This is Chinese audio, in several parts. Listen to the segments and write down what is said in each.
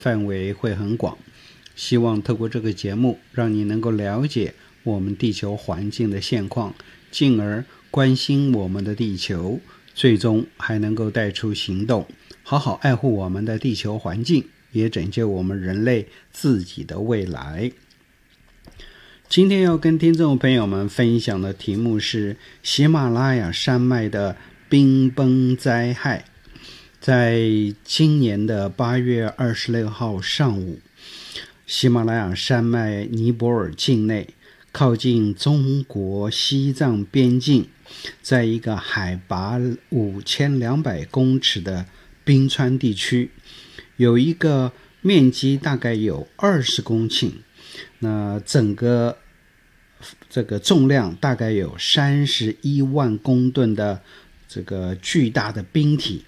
范围会很广，希望透过这个节目让你能够了解我们地球环境的现况，进而关心我们的地球，最终还能够带出行动，好好爱护我们的地球环境，也拯救我们人类自己的未来。今天要跟听众朋友们分享的题目是喜马拉雅山脉的冰崩灾害。在今年的8月26号上午，喜马拉雅山脉尼泊尔境内，靠近中国西藏边境，在一个海拔5200公尺的冰川地区，有一个面积大概有20公顷，那整个这个重量大概有31万公吨的这个巨大的冰体，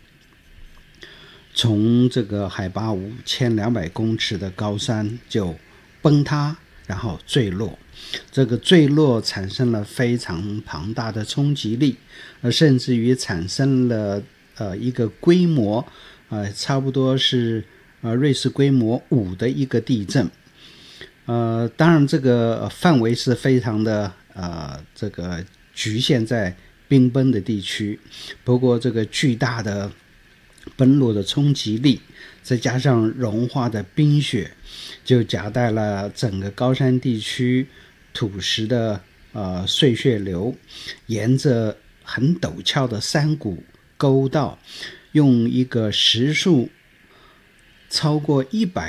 从这个海拔5200公尺的高山就崩塌，然后坠落。这个坠落产生了非常庞大的冲击力，甚至于产生了一个规模差不多是瑞士规模5的一个地震。当然这个范围是非常的这个局限在冰崩的地区，不过这个巨大的崩落的冲击力，再加上融化的冰雪，就夹带了整个高山地区土石的碎屑流，沿着很陡峭的山谷沟道，用一个时速超过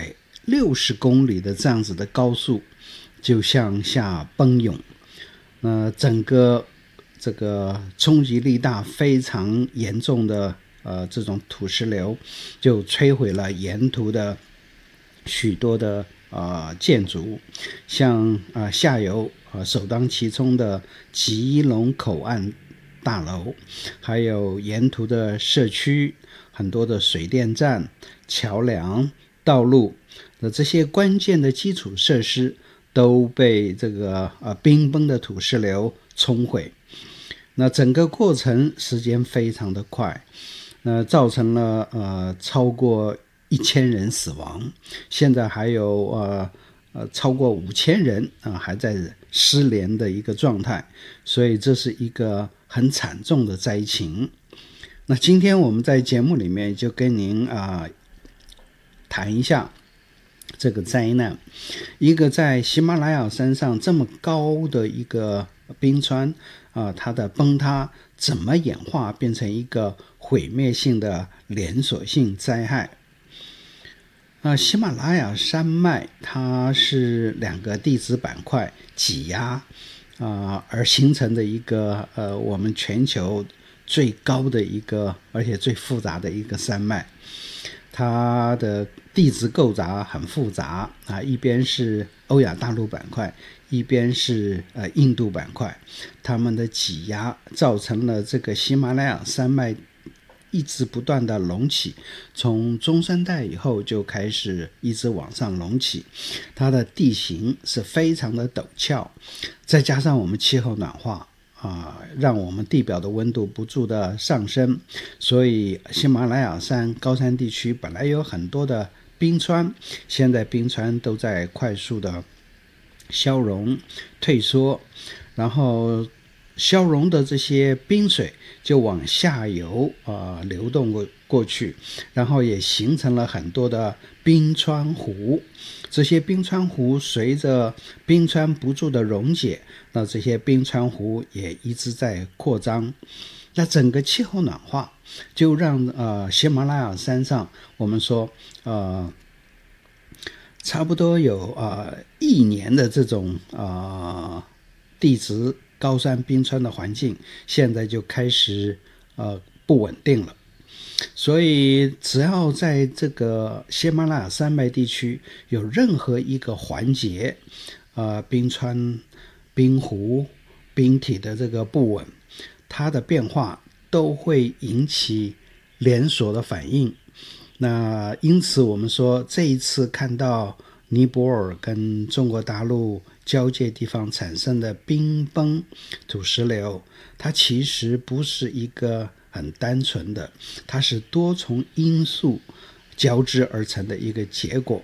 160公里的这样子的高速就向下奔涌。整个这个冲击力大非常严重的这种土石流就摧毁了沿途的许多的建筑，像下游首当其冲的吉隆口岸大楼，还有沿途的社区，很多的水电站、桥梁、道路的这些关键的基础设施都被这个冰崩的土石流冲毁。那整个过程时间非常的快，造成了超过1000人死亡，现在还有超过5000人还在失联的一个状态，所以这是一个很惨重的灾情。那今天我们在节目里面就跟您谈一下这个灾难，一个在喜马拉雅山上这么高的一个冰川它的崩塌怎么演化变成一个毁灭性的连锁性灾害。喜马拉雅山脉它是2个地质板块挤压而形成的一个我们全球最高的一个而且最复杂的一个山脉。它的地质构造很复杂一边是欧亚大陆板块，一边是印度板块，它们的挤压造成了这个喜马拉雅山脉一直不断的隆起，从中生代以后就开始一直往上隆起，它的地形是非常的陡峭，再加上我们气候暖化让我们地表的温度不住的上升，所以喜马拉雅山高山地区本来有很多的冰川，现在冰川都在快速的消融退缩，然后消融的这些冰水就往下游流动过去，然后也形成了很多的冰川湖。这些冰川湖随着冰川不住的溶解，那这些冰川湖也一直在扩张。那整个气候暖化就让喜马拉雅山上我们说差不多有1年的这种地质高山冰川的环境现在就开始不稳定了。所以只要在这个喜马拉雅山脉地区有任何一个环节冰川、冰湖、冰体的这个不稳，它的变化都会引起连锁的反应。那因此我们说这一次看到尼泊尔跟中国大陆交界地方产生的冰崩土石流，它其实不是一个很单纯的，它是多重因素交织而成的一个结果。